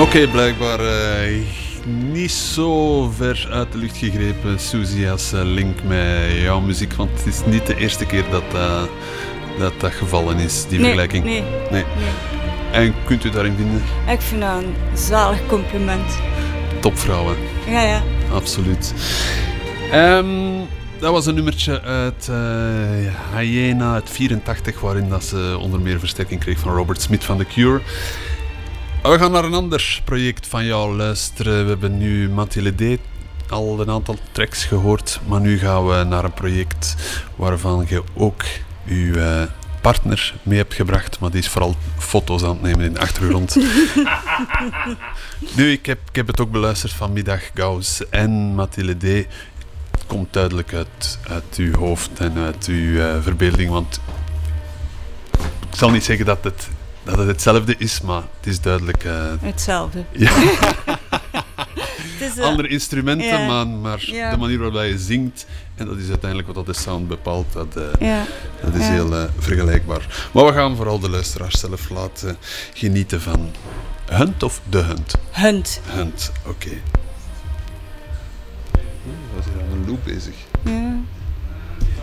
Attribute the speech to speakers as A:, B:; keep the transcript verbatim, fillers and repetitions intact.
A: okay, blijkbaar uh, niet zo ver uit de lucht gegrepen, Suzy, als uh, link met jouw muziek. Want het is niet de eerste keer dat uh, dat, dat gevallen is, die
B: nee,
A: vergelijking.
B: Nee,
A: nee.
B: nee.
A: En kunt u daarin vinden?
B: Ik vind dat een zalig compliment.
A: Topvrouwen.
B: Ja, ja.
A: Absoluut. Um, dat was een nummertje uit uh, Hyena uit vierentachtig, waarin dat ze onder meer versterking kreeg van Robert Smith van The Cure. We gaan naar een ander project van jou luisteren. We hebben nu Mathilde al een aantal tracks gehoord, maar nu gaan we naar een project waarvan je ook je uh, partner mee hebt gebracht, maar die is vooral foto's aan het nemen in de achtergrond. Nu, ik heb, ik heb het ook beluisterd vanmiddag, Gauss en Mathilde. Het komt duidelijk uit, uit uw hoofd en uit uw uh, verbeelding, want ik zal niet zeggen dat het, dat het hetzelfde is, maar het is duidelijk... Uh,
B: hetzelfde.
A: Ja.
B: Het is, uh,
A: andere instrumenten,
B: ja.
A: maar, maar
B: Ja.
A: de manier waarop je zingt, en dat is uiteindelijk wat dat de sound bepaalt, dat, uh,
B: ja.
A: dat is
B: ja.
A: heel uh, vergelijkbaar. Maar we gaan vooral de luisteraars zelf laten genieten van Hunt of De Hunt?
B: Hunt.
A: Hunt, oké. Okay. Was hier aan een loop bezig?
B: Ja.